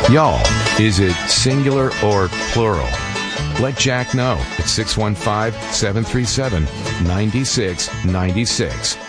Y'all, is it singular or plural? Let Jack know at 615-737-9696.